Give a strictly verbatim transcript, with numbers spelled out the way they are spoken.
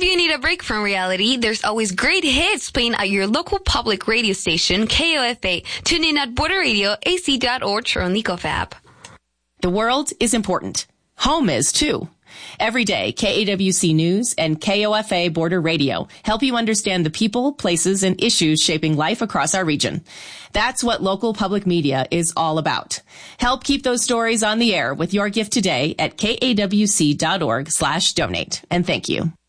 you need a break from reality, there's always great hits playing at your local public radio station, K O F A. Tune in at border radio a c dot org or on the Ecof app. The world is important. Home is, too. Every day, K A W C News and K O F A Border Radio help you understand the people, places, and issues shaping life across our region. That's what local public media is all about. Help keep those stories on the air with your gift today at kawc.org slash donate. And thank you.